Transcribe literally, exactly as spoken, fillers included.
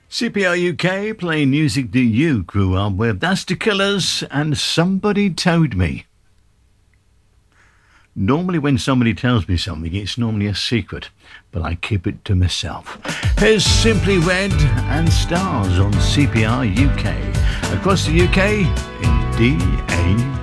C P R U K playing music that you grew up with. That's The Killers and Somebody Told Me. Normally when somebody tells me something, it's normally a secret, but I keep it to myself. Here's Simply Red and Stars on C P R U K. Across the U K in D A B.